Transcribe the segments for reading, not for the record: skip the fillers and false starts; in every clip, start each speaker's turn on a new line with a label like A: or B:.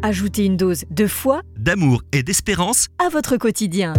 A: Ajoutez une dose de foi,
B: d'amour et d'espérance
A: à votre quotidien.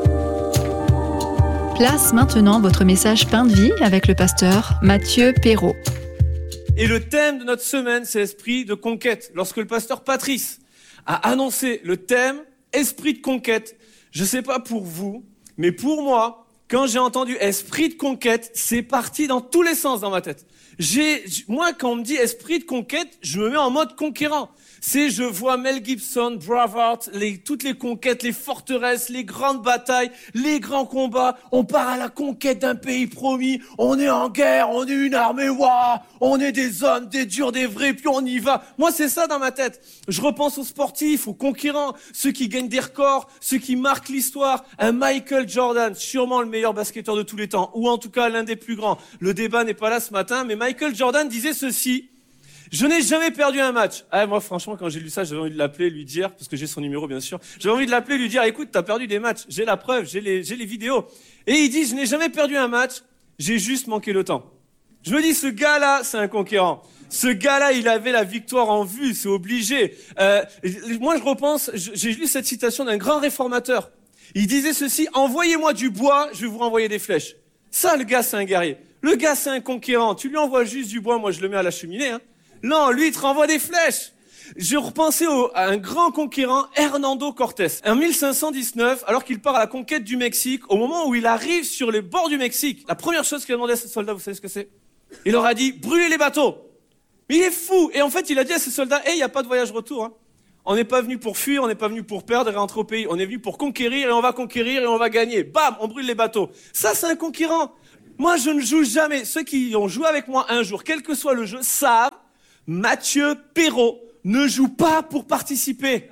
C: Place maintenant votre message Pain de vie avec le pasteur Mathieu Perrault.
D: Et le thème de notre semaine, c'est esprit de conquête. Lorsque le pasteur Patrice a annoncé le thème esprit de conquête, je sais pas pour vous, mais pour moi, quand j'ai entendu esprit de conquête, c'est parti dans tous les sens dans ma tête. Moi, quand on me dit esprit de conquête, je me mets en mode conquérant. Je vois Mel Gibson, Braveheart, toutes les conquêtes, les forteresses, les grandes batailles, les grands combats. On part à la conquête d'un pays promis. On est en guerre, on est une armée, waouh, on est des hommes, des durs, des vrais, puis on y va. Moi, c'est ça dans ma tête. Je repense aux sportifs, aux conquérants, ceux qui gagnent des records, ceux qui marquent l'histoire. Un Michael Jordan, sûrement le meilleur basketteur de tous les temps, ou en tout cas l'un des plus grands. Le débat n'est pas là ce matin, mais Michael Jordan disait ceci: je n'ai jamais perdu un match. Moi, franchement, quand j'ai lu ça, j'avais envie de l'appeler, lui dire, parce que j'ai son numéro, bien sûr. J'avais envie de l'appeler, lui dire, écoute, t'as perdu des matchs. J'ai la preuve, j'ai les vidéos. Et il dit, je n'ai jamais perdu un match. J'ai juste manqué le temps. Je me dis, ce gars-là, c'est un conquérant. Ce gars-là, il avait la victoire en vue, c'est obligé. Moi, je repense, j'ai lu cette citation d'un grand réformateur. Il disait ceci: envoyez-moi du bois, je vais vous renvoyer des flèches. Ça, le gars, c'est un guerrier. Le gars, c'est un conquérant. Tu lui envoies juste du bois, moi, je le mets à la cheminée, hein. Non, lui, il te renvoie des flèches. Je repensais à un grand conquérant, Hernando Cortés. En 1519, alors qu'il part à la conquête du Mexique, au moment où il arrive sur les bords du Mexique, la première chose qu'il a demandé à ses soldats, vous savez ce que c'est? Il leur a dit, brûlez les bateaux. Mais il est fou. Et en fait, il a dit à ses soldats, il n'y a pas de voyage retour, hein. On n'est pas venu pour fuir, on n'est pas venu pour perdre et rentrer au pays. On est venu pour conquérir et on va conquérir et on va gagner. Bam, on brûle les bateaux. Ça, c'est un conquérant. Moi, je ne joue jamais. Ceux qui ont joué avec moi un jour, quel que soit le jeu, savent, Mathieu Perrault ne joue pas pour participer.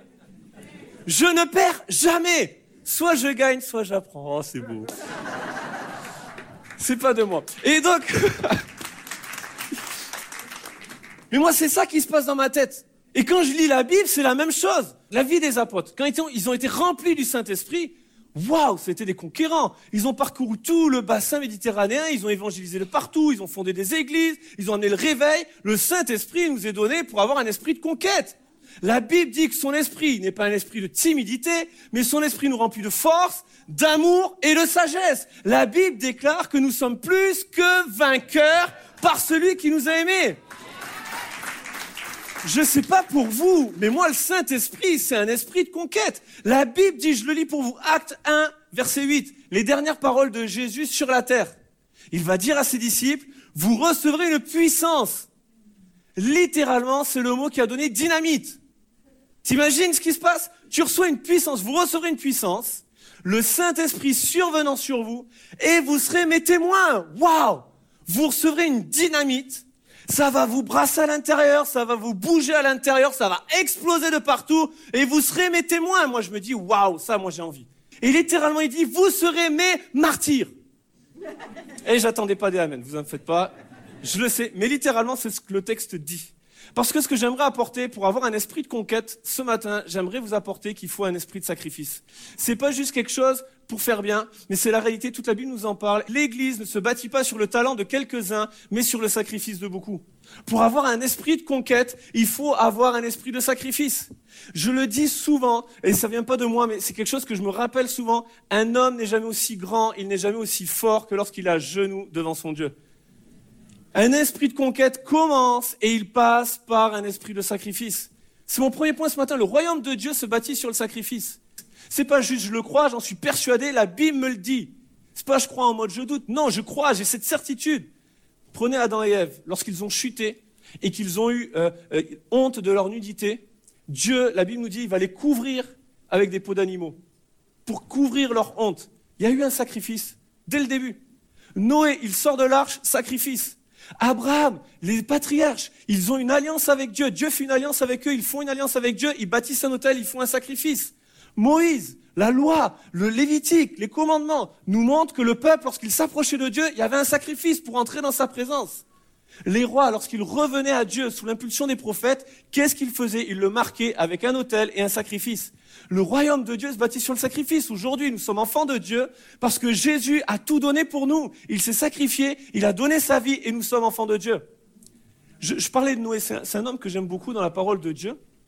D: Je ne perds jamais. Soit je gagne, soit j'apprends. Oh, c'est beau. C'est pas de moi. Et donc... Mais moi, c'est ça qui se passe dans ma tête. Et quand je lis la Bible, c'est la même chose. La vie des apôtres. Quand ils ont été remplis du Saint-Esprit, waouh, c'était des conquérants. Ils ont parcouru tout le bassin méditerranéen, ils ont évangélisé de partout, ils ont fondé des églises, ils ont amené le réveil. Le Saint-Esprit nous est donné pour avoir un esprit de conquête. La Bible dit que son esprit n'est pas un esprit de timidité, mais son esprit nous remplit de force, d'amour et de sagesse. La Bible déclare que nous sommes plus que vainqueurs par celui qui nous a aimés. Je sais pas pour vous, mais moi, le Saint-Esprit, c'est un esprit de conquête. La Bible dit, je le lis pour vous, Acte 1, verset 8, les dernières paroles de Jésus sur la terre. Il va dire à ses disciples, vous recevrez une puissance. Littéralement, c'est le mot qui a donné dynamite. T'imagines ce qui se passe? Tu reçois une puissance, vous recevrez une puissance, le Saint-Esprit survenant sur vous, et vous serez mes témoins. Waouh! Vous recevrez une dynamite. Ça va vous brasser à l'intérieur, ça va vous bouger à l'intérieur, ça va exploser de partout et vous serez mes témoins. Moi, je me dis, waouh, ça, moi, j'ai envie. Et littéralement, il dit, vous serez mes martyrs. Et j'attendais pas des amen, vous en faites pas. Je le sais, mais littéralement, c'est ce que le texte dit. Parce que ce que j'aimerais apporter pour avoir un esprit de conquête ce matin, j'aimerais vous apporter qu'il faut un esprit de sacrifice. C'est pas juste quelque chose pour faire bien, mais c'est la réalité, toute la Bible nous en parle. L'Église ne se bâtit pas sur le talent de quelques-uns, mais sur le sacrifice de beaucoup. Pour avoir un esprit de conquête, il faut avoir un esprit de sacrifice. Je le dis souvent, et ça vient pas de moi, mais c'est quelque chose que je me rappelle souvent, un homme n'est jamais aussi grand, il n'est jamais aussi fort que lorsqu'il est à genoux devant son Dieu. Un esprit de conquête commence et il passe par un esprit de sacrifice. C'est mon premier point ce matin. Le royaume de Dieu se bâtit sur le sacrifice. C'est pas juste je le crois, j'en suis persuadé, la Bible me le dit. C'est pas je crois en mode je doute. Non, je crois, j'ai cette certitude. Prenez Adam et Ève, lorsqu'ils ont chuté et qu'ils ont eu honte de leur nudité, Dieu, la Bible nous dit, il va les couvrir avec des peaux d'animaux pour couvrir leur honte. Il y a eu un sacrifice dès le début. Noé, il sort de l'arche, sacrifice. Abraham, les patriarches, ils ont une alliance avec Dieu. Dieu fait une alliance avec eux, ils font une alliance avec Dieu, ils bâtissent un autel, ils font un sacrifice. Moïse, la loi, le Lévitique, les commandements nous montrent que le peuple, lorsqu'il s'approchait de Dieu, il y avait un sacrifice pour entrer dans sa présence. Les rois, lorsqu'ils revenaient à Dieu sous l'impulsion des prophètes, qu'est-ce qu'ils faisaient? Ils le marquaient avec un autel et un sacrifice. Le royaume de Dieu se bâtit sur le sacrifice. Aujourd'hui, nous sommes enfants de Dieu parce que Jésus a tout donné pour nous. Il s'est sacrifié, il a donné sa vie et nous sommes enfants de Dieu. Je parlais de Noé, c'est un homme que j'aime beaucoup dans la parole de Dieu.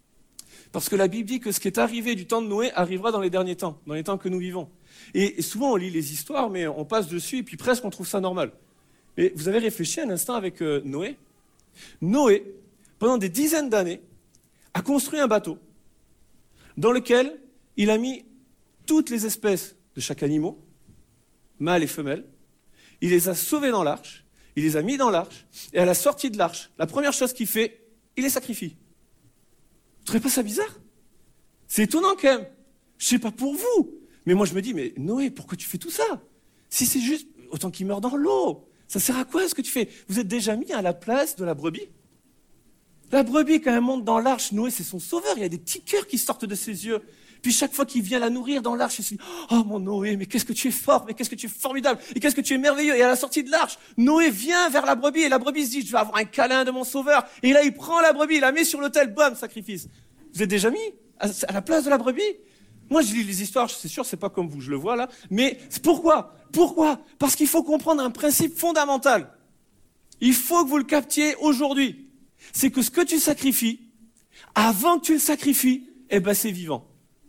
D: Parce que la Bible dit que ce qui est arrivé du temps de Noé arrivera dans les derniers temps, dans les temps que nous vivons. Et souvent, on lit les histoires, mais on passe dessus, et puis presque on trouve ça normal. Mais vous avez réfléchi un instant avec Noé. Noé, pendant des dizaines d'années, a construit un bateau dans lequel il a mis toutes les espèces de chaque animal, mâles et femelles. Il les a sauvés dans l'arche, il les a mis dans l'arche, et à la sortie de l'arche, la première chose qu'il fait, il les sacrifie. Vous trouvez pas ça bizarre? C'est étonnant quand même. Je sais pas pour vous, mais moi je me dis, mais Noé, pourquoi tu fais tout ça? Si c'est juste, autant qu'il meure dans l'eau. Ça sert à quoi ce que tu fais? Vous êtes déjà mis à la place de la brebis? La brebis, quand elle monte dans l'arche, Noé, c'est son sauveur. Il y a des petits cœurs qui sortent de ses yeux. Puis chaque fois qu'il vient la nourrir dans l'arche, il se dit « Oh mon Noé, mais qu'est-ce que tu es fort, mais qu'est-ce que tu es formidable, et qu'est-ce que tu es merveilleux !» Et à la sortie de l'arche, Noé vient vers la brebis, et la brebis se dit « Je vais avoir un câlin de mon sauveur. » Et là, il prend la brebis, il la met sur l'autel, bam, sacrifice. Vous êtes déjà mis à la place de la brebis? Moi, je lis les histoires, c'est sûr, c'est pas comme vous, je le vois là. Mais pourquoi? Pourquoi? Parce qu'il faut comprendre un principe fondamental. Il faut que vous le captiez aujourd'hui. C'est que ce que tu sacrifies, avant que tu le sacrifies, eh ben c'est vivant.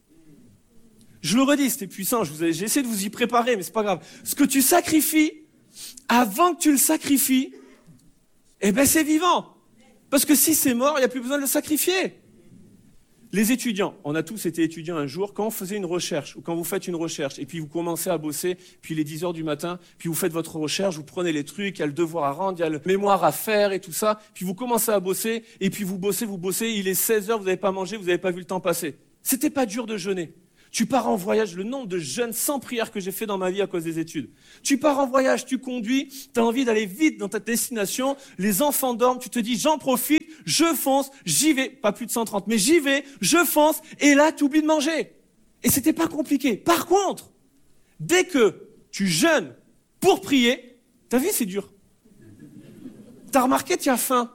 D: Je le redis, c'était puissant, j'ai essayé de vous y préparer, mais c'est pas grave. Ce que tu sacrifies, avant que tu le sacrifies, eh ben c'est vivant. Parce que si c'est mort, il n'y a plus besoin de le sacrifier. Les étudiants, on a tous été étudiants un jour, quand on faisait une recherche, ou quand vous faites une recherche, et puis vous commencez à bosser, puis il est 10h du matin, puis vous faites votre recherche, vous prenez les trucs, il y a le devoir à rendre, il y a le mémoire à faire et tout ça, puis vous commencez à bosser, et puis vous bossez, il est 16h, vous n'avez pas mangé, vous n'avez pas vu le temps passer. C'était pas dur de jeûner. Tu pars en voyage, le nombre de jeûnes sans prière que j'ai fait dans ma vie à cause des études. Tu pars en voyage, tu conduis, tu as envie d'aller vite dans ta destination, les enfants dorment, tu te dis j'en profite, je fonce, j'y vais, pas plus de 130, mais j'y vais, je fonce, et là tu oublies de manger. Et c'était pas compliqué. Par contre, dès que tu jeûnes pour prier, t'as vu c'est dur. T'as remarqué, tu as faim.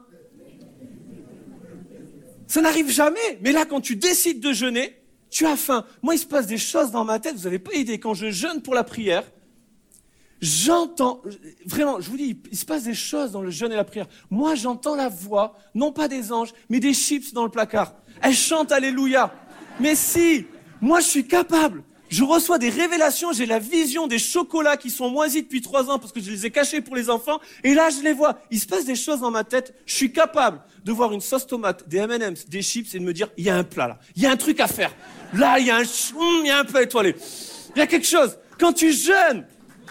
D: Ça n'arrive jamais, mais là quand tu décides de jeûner, tu as faim. Moi, il se passe des choses dans ma tête, vous n'avez pas idée. Quand je jeûne pour la prière, j'entends, vraiment, je vous dis, il se passe des choses dans le jeûne et la prière. Moi, j'entends la voix, non pas des anges, mais des chips dans le placard. Elles chantent Alléluia. Mais si, moi, je suis capable. Je reçois des révélations, j'ai la vision des chocolats qui sont moisis depuis 3 ans parce que je les ai cachés pour les enfants. Et là, je les vois. Il se passe des choses dans ma tête. Je suis capable de voir une sauce tomate, des M&M's, des chips et de me dire, il y a un plat là. Il y a un truc à faire. Là, il y a un plat étoilé. Il y a quelque chose. Quand tu jeûnes,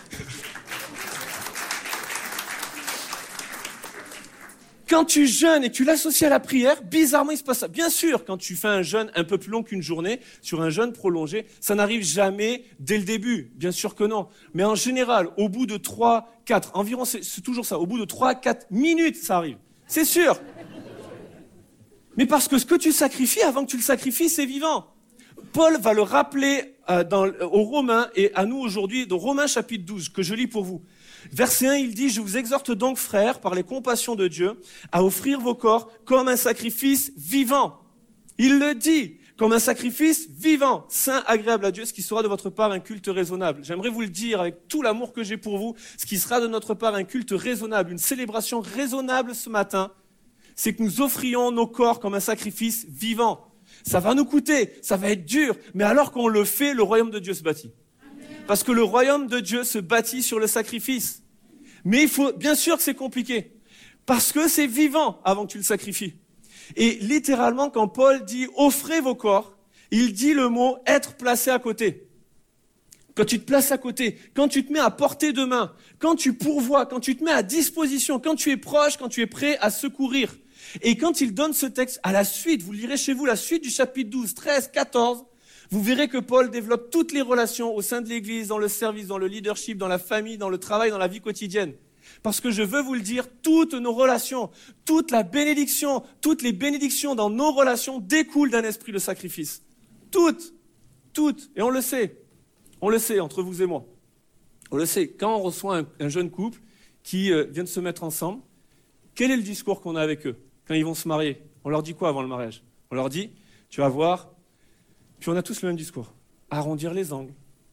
D: et que tu l'associes à la prière, bizarrement, il se passe ça. Bien sûr, quand tu fais un jeûne un peu plus long qu'une journée, sur un jeûne prolongé, ça n'arrive jamais dès le début. Bien sûr que non. Mais en général, au bout de 3, 4, environ, c'est toujours ça. Au bout de 3, 4 minutes, ça arrive. C'est sûr. Mais parce que ce que tu sacrifies, avant que tu le sacrifies, c'est vivant. Paul va le rappeler aux Romains et à nous aujourd'hui, dans Romains chapitre 12, que je lis pour vous. Verset 1, il dit « Je vous exhorte donc, frères, par les compassions de Dieu, à offrir vos corps comme un sacrifice vivant. » Il le dit, comme un sacrifice vivant, saint, agréable à Dieu, ce qui sera de votre part un culte raisonnable. J'aimerais vous le dire avec tout l'amour que j'ai pour vous, ce qui sera de notre part un culte raisonnable, une célébration raisonnable ce matin, c'est que nous offrions nos corps comme un sacrifice vivant. Ça va nous coûter, ça va être dur, mais alors qu'on le fait, le royaume de Dieu se bâtit. Parce que le royaume de Dieu se bâtit sur le sacrifice. Mais il faut, bien sûr que c'est compliqué. Parce que c'est vivant avant que tu le sacrifies. Et littéralement, quand Paul dit « offrez vos corps », il dit le mot « être placé à côté ». Quand tu te places à côté, quand tu te mets à portée de main, quand tu pourvois, quand tu te mets à disposition, quand tu es proche, quand tu es prêt à secourir. Et quand il donne ce texte à la suite, vous lirez chez vous la suite du chapitre 12, 13, 14, vous verrez que Paul développe toutes les relations au sein de l'Église, dans le service, dans le leadership, dans la famille, dans le travail, dans la vie quotidienne. Parce que je veux vous le dire, toutes nos relations, toute la bénédiction, toutes les bénédictions dans nos relations découlent d'un esprit de sacrifice. Toutes. Et on le sait entre vous et moi. On le sait, quand on reçoit un jeune couple qui vient de se mettre ensemble, quel est le discours qu'on a avec eux quand ils vont se marier? On leur dit quoi avant le mariage? On leur dit, tu vas voir. Puis on a tous le même discours. Arrondir les angles.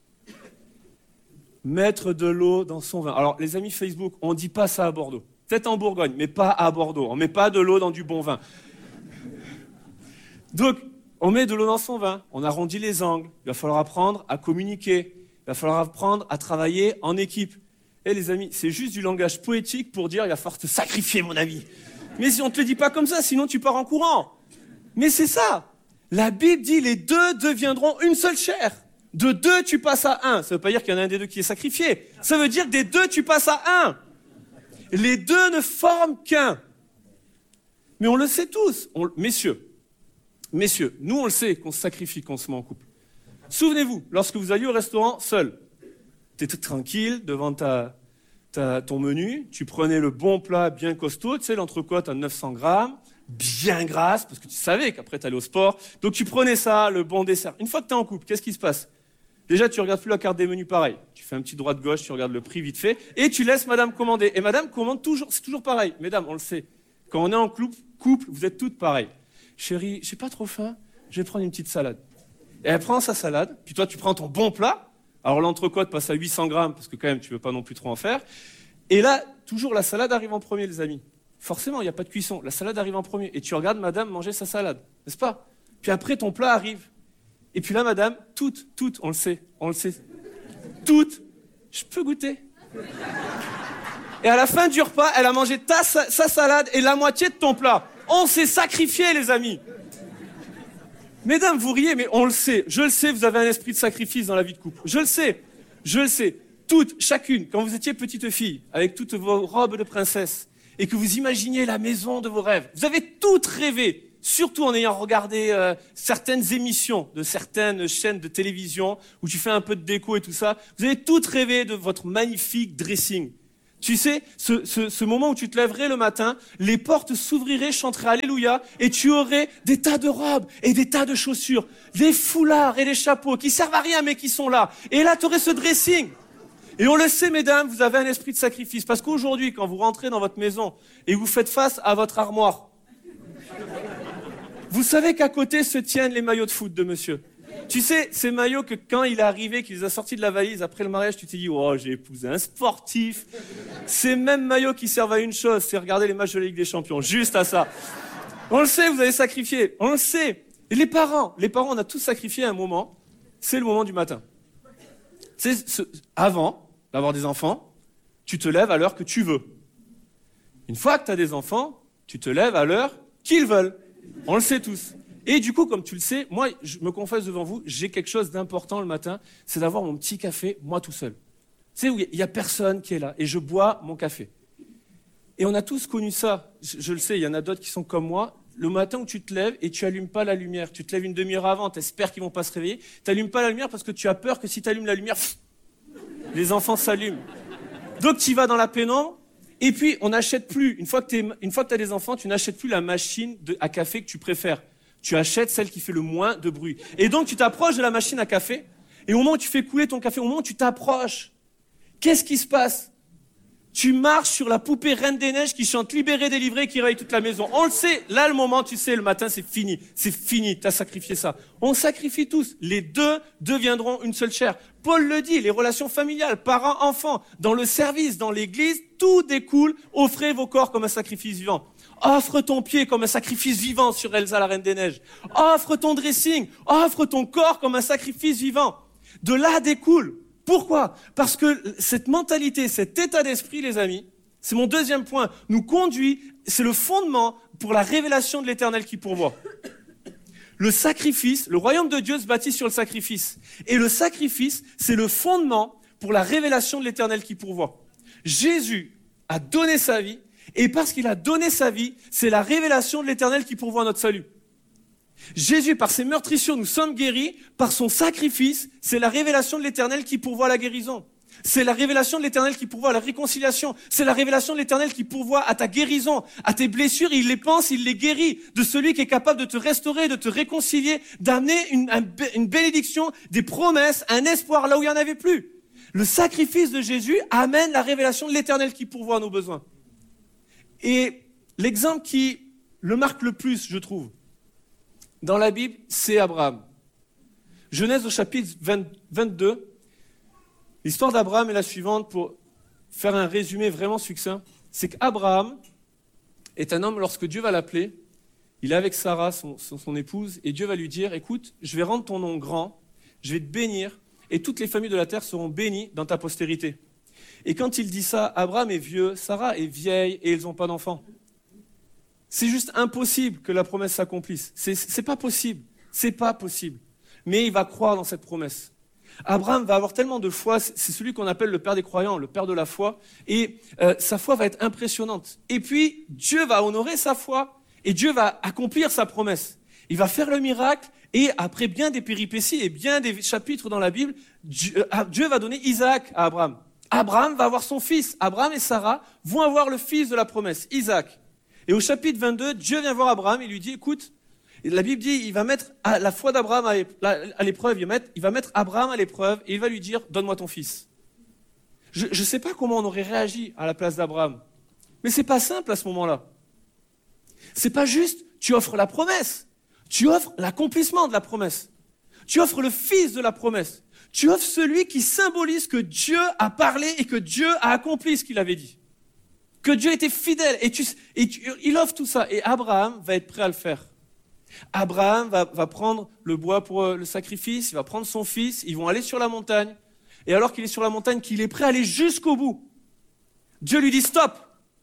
D: Mettre de l'eau dans son vin. Alors, les amis Facebook, on ne dit pas ça à Bordeaux. Peut-être en Bourgogne, mais pas à Bordeaux. On ne met pas de l'eau dans du bon vin. Donc, On met de l'eau dans son vin, on arrondit les angles, il va falloir apprendre à communiquer, il va falloir apprendre à travailler en équipe. Eh les amis, c'est juste du langage poétique pour dire il va falloir te sacrifier mon ami. Mais si on ne te le dit pas comme ça, sinon tu pars en courant. Mais c'est ça. La Bible dit les deux deviendront une seule chair. De deux, tu passes à un. Ça ne veut pas dire qu'il y en a un des deux qui est sacrifié. Ça veut dire que des deux, tu passes à un. Les deux ne forment qu'un. Mais on le sait tous. Messieurs, nous on le sait qu'on se sacrifie quand on se met en couple. Souvenez-vous, lorsque vous alliez au restaurant seul, tu étais tranquille devant ton menu, tu prenais le bon plat bien costaud, tu sais, l'entrecôte à 900 grammes, bien grasse, parce que tu savais qu'après tu allais au sport. Donc tu prenais ça, le bon dessert. Une fois que tu es en couple, qu'est-ce qui se passe? Déjà, tu regardes plus la carte des menus pareil. Tu fais un petit droite-gauche, tu regardes le prix vite fait, et tu laisses madame commander. Et madame commande toujours, c'est toujours pareil. Mesdames, on le sait. Quand on est en couple, vous êtes toutes pareilles. Chérie, j'ai pas trop faim, je vais prendre une petite salade. Et elle prend sa salade, puis toi tu prends ton bon plat. Alors l'entrecôte passe à 800 grammes, parce que quand même tu veux pas non plus trop en faire. Et là, toujours la salade arrive en premier, les amis. Forcément, il n'y a pas de cuisson. La salade arrive en premier. Et tu regardes madame manger sa salade, n'est-ce pas? Puis après, ton plat arrive. Et puis là, madame, toutes, on le sait, toutes, je peux goûter. Et à la fin du repas, elle a mangé sa salade et la moitié de ton plat. On s'est sacrifié, les amis. Mesdames, vous riez, mais on le sait. Je le sais, vous avez un esprit de sacrifice dans la vie de couple. Je le sais. Toutes, chacune, quand vous étiez petite fille, avec toutes vos robes de princesse, et que vous imaginiez la maison de vos rêves, vous avez toutes rêvé, surtout en ayant regardé certaines émissions de certaines chaînes de télévision, où tu fais un peu de déco et tout ça, vous avez toutes rêvé de votre magnifique dressing. Tu sais, ce moment où tu te lèverais le matin, les portes s'ouvriraient, chanteraient Alléluia, et tu aurais des tas de robes et des tas de chaussures, des foulards et des chapeaux qui servent à rien mais qui sont là. Et là, tu aurais ce dressing. Et on le sait, mesdames, vous avez un esprit de sacrifice. Parce qu'aujourd'hui, quand vous rentrez dans votre maison et vous faites face à votre armoire, vous savez qu'à côté se tiennent les maillots de foot de monsieur. Tu sais, ces maillots que quand il est arrivé, qu'il les a sortis de la valise après le mariage, tu t'es dit « Oh, j'ai épousé un sportif !» Ces mêmes maillots qui servent à une chose, c'est regarder les matchs de la Ligue des Champions, juste à ça. On le sait, vous avez sacrifié, on le sait. Et les parents, on a tous sacrifié à un moment, c'est le moment du matin. Avant d'avoir des enfants, tu te lèves à l'heure que tu veux. Une fois que tu as des enfants, tu te lèves à l'heure qu'ils veulent. On le sait tous. Et du coup, comme tu le sais, moi, je me confesse devant vous, j'ai quelque chose d'important le matin, c'est d'avoir mon petit café, moi tout seul. Tu sais, où il n'y a personne qui est là, et je bois mon café. Et on a tous connu ça, je le sais, il y en a d'autres qui sont comme moi, le matin où tu te lèves et tu allumes pas la lumière, tu te lèves une demi-heure avant, tu espères qu'ils vont pas se réveiller, tu n'allumes pas la lumière parce que tu as peur que si tu allumes la lumière, les enfants s'allument. Donc tu vas dans la pénombre, et puis on n'achète plus, une fois que tu as des enfants, tu n'achètes plus la machine à café que tu préfères. Tu achètes celle qui fait le moins de bruit. Et donc, tu t'approches de la machine à café, et au moment où tu fais couler ton café, au moment où tu t'approches, qu'est-ce qui se passe? Tu marches sur la poupée Reine des Neiges qui chante Libéré, délivré, qui réveille toute la maison. On le sait, là, le moment, tu sais, le matin, c'est fini, t'as sacrifié ça. On sacrifie tous. Les deux deviendront une seule chair. Paul le dit, les relations familiales, parents, enfants, dans le service, dans l'église, tout découle, offrez vos corps comme un sacrifice vivant. Offre ton pied comme un sacrifice vivant sur Elsa, la Reine des Neiges. Offre ton dressing, offre ton corps comme un sacrifice vivant. De là découle. Pourquoi? Parce que cette mentalité, cet état d'esprit, les amis, c'est mon deuxième point, nous conduit, c'est le fondement pour la révélation de l'Éternel qui pourvoit. Le sacrifice, le royaume de Dieu se bâtit sur le sacrifice. Et le sacrifice, c'est le fondement pour la révélation de l'Éternel qui pourvoit. Jésus a donné sa vie, et parce qu'il a donné sa vie, c'est la révélation de l'Éternel qui pourvoit notre salut. Jésus, par ses meurtrissures, nous sommes guéris. Par son sacrifice, c'est la révélation de l'Éternel qui pourvoit la guérison. C'est la révélation de l'Éternel qui pourvoit la réconciliation. C'est la révélation de l'Éternel qui pourvoit à ta guérison, à tes blessures. Il les pense, il les guérit. De celui qui est capable de te restaurer, de te réconcilier, d'amener une bénédiction, des promesses, un espoir là où il n'y en avait plus. Le sacrifice de Jésus amène la révélation de l'Éternel qui pourvoit à nos besoins. Et l'exemple qui le marque le plus, je trouve, dans la Bible, c'est Abraham. Genèse au chapitre 22, l'histoire d'Abraham est la suivante pour faire un résumé vraiment succinct. C'est qu'Abraham est un homme, lorsque Dieu va l'appeler, Il est avec Sarah, son épouse, et Dieu va lui dire, écoute, je vais rendre ton nom grand, je vais te bénir, et toutes les familles de la terre seront bénies dans ta postérité. Et quand il dit ça, Abraham est vieux, Sarah est vieille, et ils n'ont pas d'enfants. C'est juste impossible que la promesse s'accomplisse. C'est pas possible. C'est pas possible. Mais il va croire dans cette promesse. Abraham va avoir tellement de foi, c'est celui qu'on appelle le père des croyants, le père de la foi, et sa foi va être impressionnante. Et puis, Dieu va honorer sa foi, et Dieu va accomplir sa promesse. Il va faire le miracle, et après bien des péripéties et bien des chapitres dans la Bible, Dieu va donner Isaac à Abraham. Abraham va avoir son fils. Abraham et Sarah vont avoir le fils de la promesse, Isaac. Et au chapitre 22, Dieu vient voir Abraham et lui dit, écoute, la Bible dit, il va mettre la foi d'Abraham à l'épreuve, il va mettre Abraham à l'épreuve et il va lui dire, donne-moi ton fils. Je ne sais pas comment on aurait réagi à la place d'Abraham, mais c'est pas simple à ce moment-là. C'est pas juste, tu offres la promesse, tu offres l'accomplissement de la promesse, tu offres le fils de la promesse, tu offres celui qui symbolise que Dieu a parlé et que Dieu a accompli ce qu'il avait dit. Que Dieu était fidèle, il offre tout ça, et Abraham va être prêt à le faire. Abraham va prendre le bois pour le sacrifice, il va prendre son fils, ils vont aller sur la montagne, et alors qu'il est sur la montagne, qu'il est prêt à aller jusqu'au bout, Dieu lui dit stop,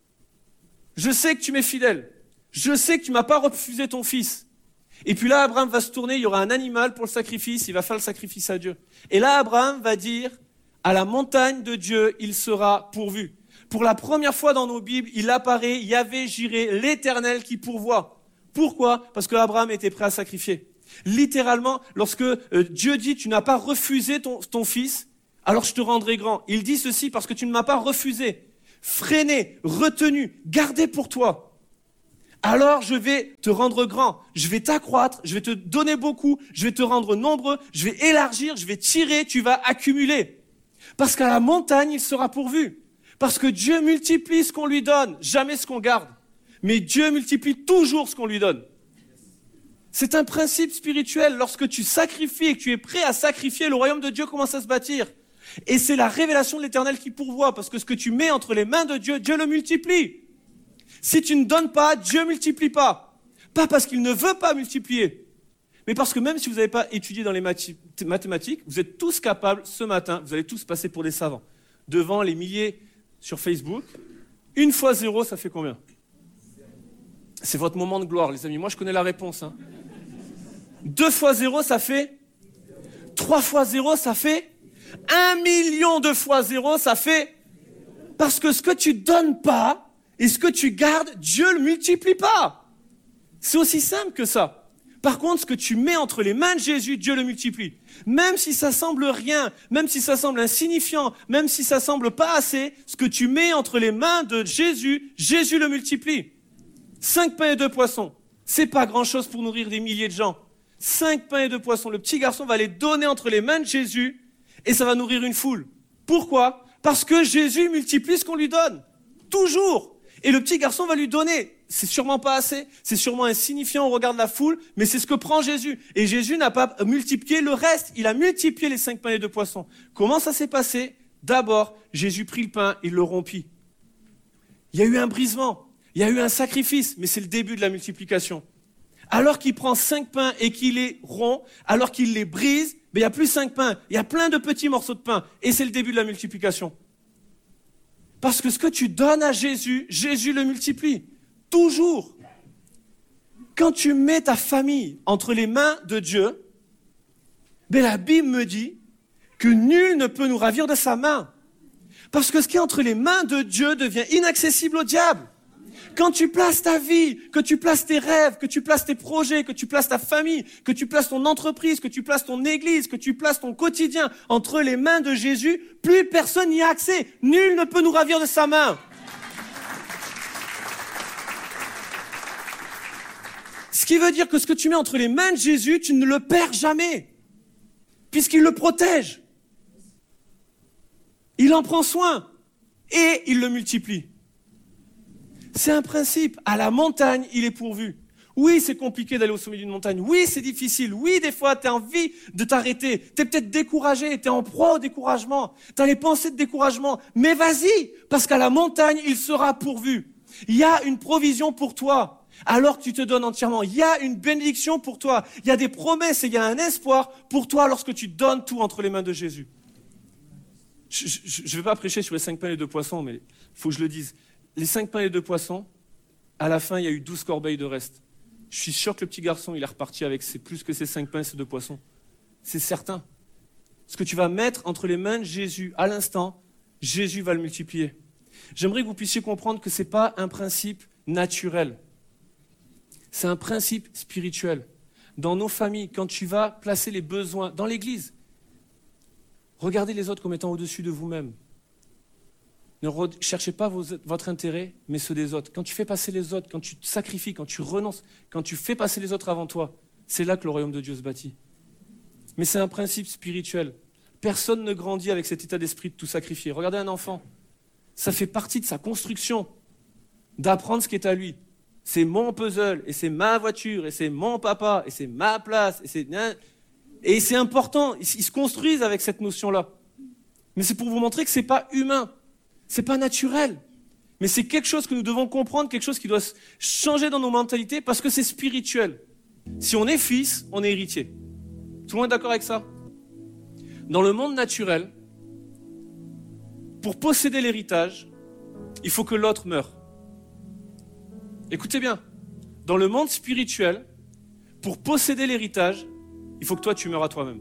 D: je sais que tu m'es fidèle, je sais que tu m'as pas refusé ton fils. Et puis là, Abraham va se tourner, il y aura un animal pour le sacrifice, il va faire le sacrifice à Dieu. Et là, Abraham va dire, à la montagne de Dieu, il sera pourvu. Pour la première fois dans nos Bibles, il apparaît Yahvé Jireh, l'Éternel qui pourvoit. Pourquoi ? Parce que Abraham était prêt à sacrifier. Littéralement, lorsque Dieu dit « tu n'as pas refusé ton fils, alors je te rendrai grand ». Il dit ceci parce que tu ne m'as pas refusé, freiné, retenu, gardé pour toi. Alors je vais te rendre grand, je vais t'accroître, je vais te donner beaucoup, je vais te rendre nombreux, je vais élargir, je vais tirer, tu vas accumuler. Parce qu'à la montagne, il sera pourvu. Parce que Dieu multiplie ce qu'on lui donne, jamais ce qu'on garde. Mais Dieu multiplie toujours ce qu'on lui donne. C'est un principe spirituel. Lorsque tu sacrifies et que tu es prêt à sacrifier, le royaume de Dieu commence à se bâtir. Et c'est la révélation de l'Éternel qui pourvoit. Parce que ce que tu mets entre les mains de Dieu, Dieu le multiplie. Si tu ne donnes pas, Dieu ne multiplie pas. Pas parce qu'il ne veut pas multiplier. Mais parce que même si vous n'avez pas étudié dans les mathématiques, vous êtes tous capables, ce matin, vous allez tous passer pour des savants. Devant les milliers sur Facebook, 1 fois 0, ça fait combien ? C'est votre moment de gloire, les amis. Moi, je connais la réponse. 2 fois 0, ça fait 3 fois 0, ça fait 1 million de fois 0, ça fait... Parce que ce que tu donnes pas et ce que tu gardes, Dieu le multiplie pas. C'est aussi simple que ça. Par contre, ce que tu mets entre les mains de Jésus, Dieu le multiplie. Même si ça semble rien, même si ça semble insignifiant, même si ça semble pas assez, ce que tu mets entre les mains de Jésus, Jésus le multiplie. 5 pains et 2 poissons. C'est pas grand chose pour nourrir des milliers de gens. 5 pains et 2 poissons. Le petit garçon va les donner entre les mains de Jésus et ça va nourrir une foule. Pourquoi ? Parce que Jésus multiplie ce qu'on lui donne. Toujours. Et le petit garçon va lui donner. C'est sûrement pas assez. C'est sûrement insignifiant au regard de la foule, mais c'est ce que prend Jésus. Et Jésus n'a pas multiplié le reste. Il a multiplié les 5 pains et 2 poissons. Comment ça s'est passé ? D'abord, Jésus prit le pain, il le rompit. Il y a eu un brisement. Il y a eu un sacrifice, mais c'est le début de la multiplication. Alors qu'il prend 5 pains et qu'il les rompt, alors qu'il les brise, il n'y a plus 5 pains, il y a plein de petits morceaux de pain. Et c'est le début de la multiplication. Parce que ce que tu donnes à Jésus, Jésus le multiplie. Toujours. Quand tu mets ta famille entre les mains de Dieu, la Bible me dit que nul ne peut nous ravir de sa main. Parce que ce qui est entre les mains de Dieu devient inaccessible au diable. Quand tu places ta vie, que tu places tes rêves, que tu places tes projets, que tu places ta famille, que tu places ton entreprise, que tu places ton église, que tu places ton quotidien entre les mains de Jésus, plus personne n'y a accès. Nul ne peut nous ravir de sa main. Ce qui veut dire que ce que tu mets entre les mains de Jésus, tu ne le perds jamais, puisqu'il le protège. Il en prend soin et il le multiplie. C'est un principe. À la montagne, il est pourvu. Oui, c'est compliqué d'aller au sommet d'une montagne. Oui, c'est difficile. Oui, des fois, tu as envie de t'arrêter. Tu es peut-être découragé. Tu es en proie au découragement. Tu as les pensées de découragement. Mais vas-y, parce qu'à la montagne, il sera pourvu. Il y a une provision pour toi. alors que tu te donnes entièrement, il y a une bénédiction pour toi. Il y a des promesses et il y a un espoir pour toi lorsque tu donnes tout entre les mains de Jésus. Je ne vais pas prêcher sur les 5 pains et 2 poissons, mais il faut que je le dise. Les 5 pains et 2 poissons, à la fin, il y a eu 12 corbeilles de reste. Je suis sûr que le petit garçon, il est reparti avec plus que ses 5 pains et ses 2 poissons. C'est certain. Ce que tu vas mettre entre les mains de Jésus, à l'instant, Jésus va le multiplier. J'aimerais que vous puissiez comprendre que ce n'est pas un principe naturel. C'est un principe spirituel. Dans nos familles, quand tu vas placer les besoins dans l'église, regardez les autres comme étant au-dessus de vous-même. Ne cherchez pas votre intérêt, mais ceux des autres. Quand tu fais passer les autres, quand tu te sacrifies, quand tu renonces, quand tu fais passer les autres avant toi, c'est là que le royaume de Dieu se bâtit. Mais c'est un principe spirituel. Personne ne grandit avec cet état d'esprit de tout sacrifier. Regardez un enfant. Ça fait partie de sa construction, d'apprendre ce qui est à lui. C'est mon puzzle, et c'est ma voiture, et c'est mon papa, et c'est ma place, et c'est important. Ils se construisent avec cette notion-là. Mais c'est pour vous montrer que ce n'est pas humain, ce n'est pas naturel. Mais c'est quelque chose que nous devons comprendre, quelque chose qui doit changer dans nos mentalités, parce que c'est spirituel. Si on est fils, on est héritier. Tout le monde est d'accord avec ça? Dans le monde naturel, pour posséder l'héritage, il faut que l'autre meure. Écoutez bien, dans le monde spirituel, pour posséder l'héritage, il faut que toi tu meures à toi-même.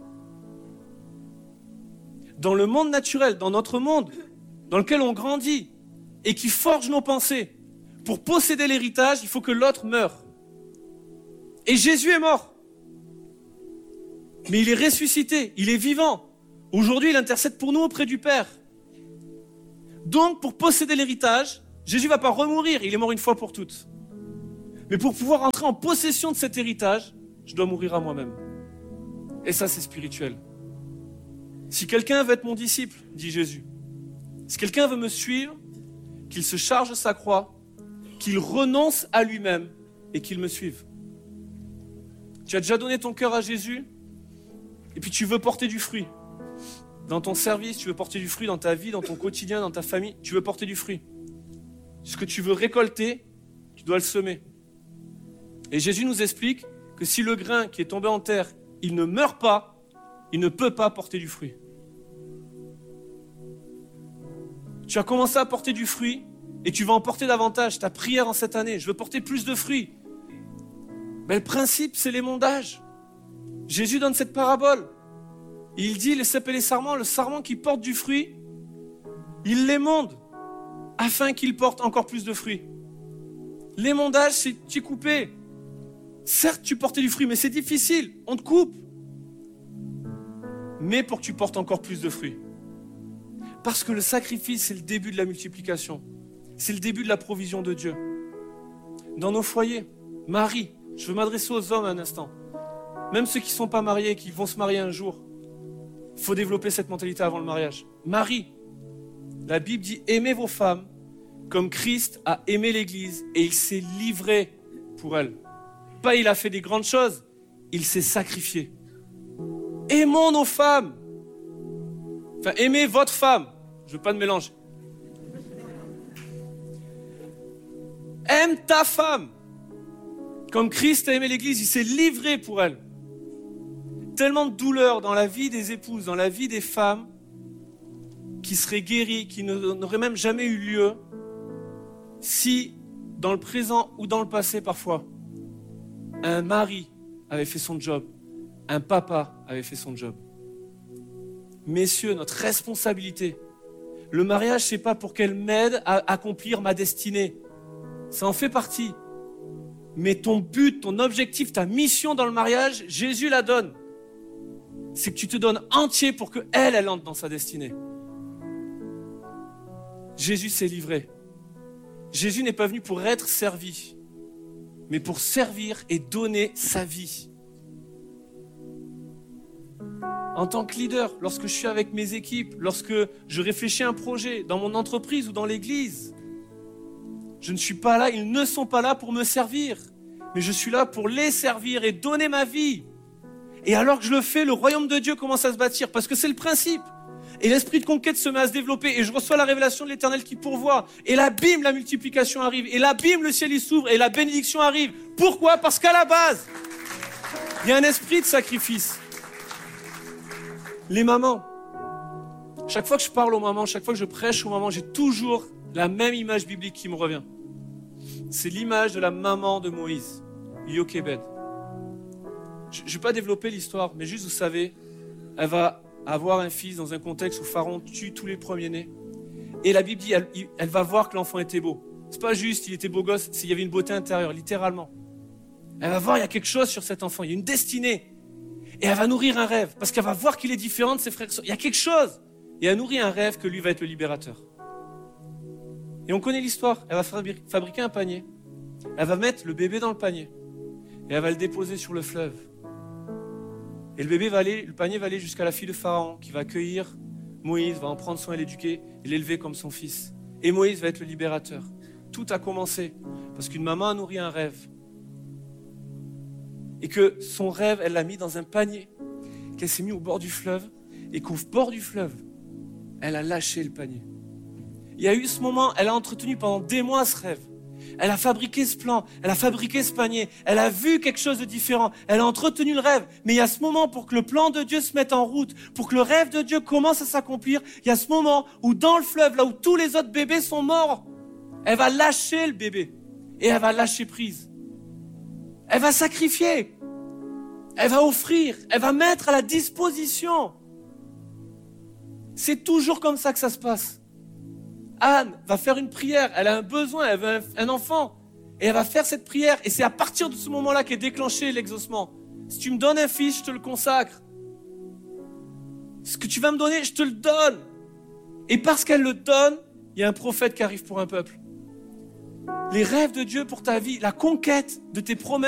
D: Dans le monde naturel, dans notre monde, dans lequel on grandit et qui forge nos pensées, pour posséder l'héritage, il faut que l'autre meure. Et Jésus est mort. Mais il est ressuscité, il est vivant. Aujourd'hui, il intercède pour nous auprès du Père. Donc, pour posséder l'héritage, Jésus ne va pas remourir, il est mort une fois pour toutes. Mais pour pouvoir entrer en possession de cet héritage, je dois mourir à moi-même. Et ça, c'est spirituel. Si quelqu'un veut être mon disciple, dit Jésus, si quelqu'un veut me suivre, qu'il se charge de sa croix, qu'il renonce à lui-même et qu'il me suive. Tu as déjà donné ton cœur à Jésus et puis tu veux porter du fruit. Dans ton service, tu veux porter du fruit dans ta vie, dans ton quotidien, dans ta famille, tu veux porter du fruit. Ce que tu veux récolter, tu dois le semer. Et Jésus nous explique que si le grain qui est tombé en terre, il ne meurt pas, il ne peut pas porter du fruit. Tu as commencé à porter du fruit et tu vas en porter davantage. Ta prière en cette année, je veux porter plus de fruits. Mais le principe, c'est l'émondage. Jésus donne cette parabole. Il dit, les cèpes et les sarments, le sarment qui porte du fruit, il l'émonde afin qu'il porte encore plus de fruits. L'émondage, c'est tu es coupé. Certes, tu portais du fruit, mais c'est difficile. On te coupe. Mais pour que tu portes encore plus de fruits. Parce que le sacrifice, c'est le début de la multiplication. C'est le début de la provision de Dieu. Dans nos foyers, Marie, je veux m'adresser aux hommes un instant. Même ceux qui ne sont pas mariés, qui vont se marier un jour. Il faut développer cette mentalité avant le mariage. Marie, la Bible dit, aimez vos femmes comme Christ a aimé l'Église et il s'est livré pour elle. Pas il a fait des grandes choses, il s'est sacrifié. Aimons nos femmes. Enfin, aimez votre femme. Je ne veux pas de mélange. Aime ta femme. Comme Christ a aimé l'Église, il s'est livré pour elle. Tellement de douleur dans la vie des épouses, dans la vie des femmes, qui seraient guéries, qui n'auraient même jamais eu lieu, si, dans le présent ou dans le passé parfois, un mari avait fait son job, un papa avait fait son job. Messieurs, notre responsabilité, le mariage, c'est pas pour qu'elle m'aide à accomplir ma destinée. Ça en fait partie. Mais ton but, ton objectif, ta mission dans le mariage, Jésus la donne. C'est que tu te donnes entier pour qu'elle entre dans sa destinée. Jésus s'est livré. Jésus n'est pas venu pour être servi, mais pour servir et donner sa vie. En tant que leader, lorsque je suis avec mes équipes, lorsque je réfléchis à un projet dans mon entreprise ou dans l'église, je ne suis pas là, ils ne sont pas là pour me servir, mais je suis là pour les servir et donner ma vie. Et alors que je le fais, le royaume de Dieu commence à se bâtir, parce que c'est le principe. Et l'esprit de conquête se met à se développer. Et je reçois la révélation de l'Éternel qui pourvoit. Et là, bim, la multiplication arrive. Et là, bim, le ciel il s'ouvre. Et la bénédiction arrive. Pourquoi ? Parce qu'à la base, il y a un esprit de sacrifice. Les mamans. Chaque fois que je parle aux mamans, chaque fois que je prêche aux mamans, j'ai toujours la même image biblique qui me revient. C'est l'image de la maman de Moïse, Jochebed. Je ne vais pas développer l'histoire, mais juste vous savez, elle va avoir un fils dans un contexte où Pharaon tue tous les premiers-nés. Et la Bible dit, elle va voir que l'enfant était beau. C'est pas juste, il était beau gosse, il y avait une beauté intérieure, littéralement. Elle va voir, il y a quelque chose sur cet enfant, il y a une destinée. Et elle va nourrir un rêve, parce qu'elle va voir qu'il est différent de ses frères. Il y a quelque chose. Et elle nourrit un rêve que lui va être le libérateur. Et on connaît l'histoire. Elle va fabriquer un panier. Elle va mettre le bébé dans le panier. Et elle va le déposer sur le fleuve. Et le panier va aller jusqu'à la fille de Pharaon, qui va accueillir Moïse, va en prendre soin et l'éduquer, et l'élever comme son fils. Et Moïse va être le libérateur. Tout a commencé parce qu'une maman a nourri un rêve. Et que son rêve, elle l'a mis dans un panier, qu'elle s'est mis au bord du fleuve, et qu'au bord du fleuve, elle a lâché le panier. Il y a eu ce moment, elle a entretenu pendant des mois ce rêve. Elle a fabriqué ce plan, elle a fabriqué ce panier, elle a vu quelque chose de différent, elle a entretenu le rêve. Mais il y a ce moment pour que le plan de Dieu se mette en route, pour que le rêve de Dieu commence à s'accomplir, il y a ce moment où dans le fleuve, là où tous les autres bébés sont morts, elle va lâcher le bébé et elle va lâcher prise. Elle va sacrifier, elle va offrir, elle va mettre à la disposition. C'est toujours comme ça que ça se passe. Anne va faire une prière, elle a un besoin, elle veut un enfant. Et elle va faire cette prière. Et c'est à partir de ce moment-là qu'est déclenché l'exaucement. Si tu me donnes un fils, je te le consacre. Ce que tu vas me donner, je te le donne. Et parce qu'elle le donne, il y a un prophète qui arrive pour un peuple. Les rêves de Dieu pour ta vie, la conquête de tes promesses.